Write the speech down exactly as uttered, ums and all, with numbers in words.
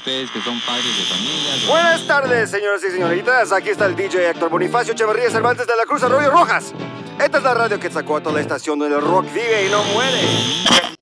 ustedes que son padres de familias. Buenas tardes, señoras y señoritas. Aquí está el D J Héctor Bonifacio Echeverría Cervantes de la Cruz Arroyo Rojas. Esta es la radio que sacó a toda la estación donde el rock vive y no muere.